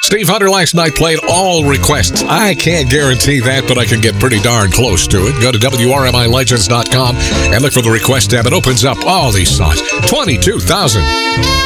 Steve Hunter last night played all requests. I can't guarantee that, but I can get pretty darn close to it. Go to WRMILegends.com and look for the request tab. It opens up all these songs. 22,000.